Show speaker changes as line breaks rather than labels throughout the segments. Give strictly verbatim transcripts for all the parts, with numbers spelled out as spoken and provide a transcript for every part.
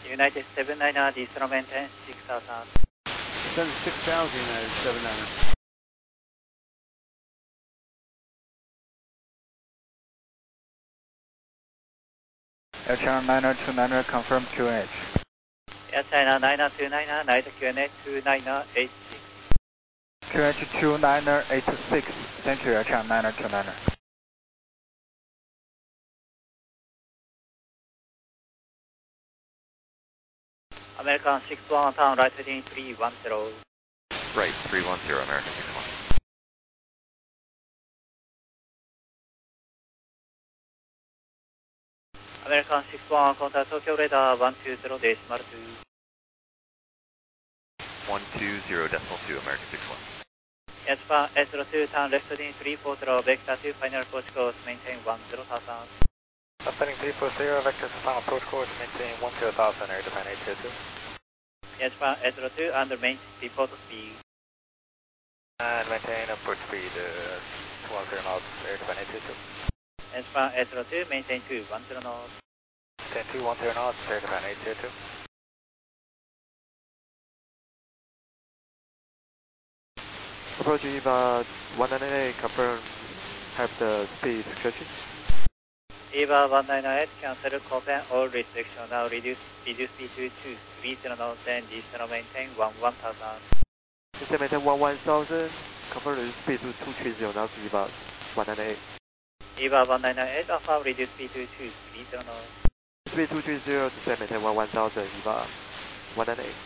United seven niner, descent maintain six thousand.
Descend six thousand, United seven niner.
Air China niner two niner, confirm Q N H.
Air China niner two niner, night Q N H two niner eight six.
Q N H two niner eight six, thank you, Air China niner two niner.
American six one, town right heading three one zero.
Right, three one zero, American six one.
American six one, contact Tokyo radar one two zero decimal two.
one two zero decimal two, American six one.
Japan S zero two, turn left heading three four zero, vector two, final approach course, maintain one zero thousand.
Ascending three four zero, vector to final approach course, maintain one zero thousand, air Japan eight zero two.
Japan S zero two, under main report speed.
And maintain approach speed uh, two one zero knots, air Japan eight zero two.
Japan S zero two, maintain two one zero knots.
Maintain two one zero knots, air Japan eight zero two.
Approach EVA one ninety-eight, confirm, have the speed discussion.
EVA one ninety-eight, cancel, confirm all restriction, now reduce, reduce speed to two three zero knots, and descent maintain one one thousand.
Descent maintain one one thousand, confirm reduce speed to two three zero knots, EVA one ninety-eight.
EVA one ninety-eight, affirm, reduce speed to two three zero knots.
Speed two three zero, descent maintain one one thousand, EVA one ninety-eight.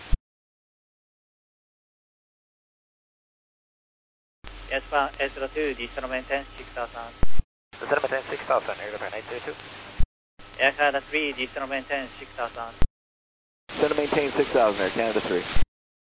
Japan S zero two, descent maintain six thousand.
Descent maintain six thousand, air Japan eight zero two.
Air Canada three, descent maintain six thousand.
Descend maintain six thousand, Air Canada three.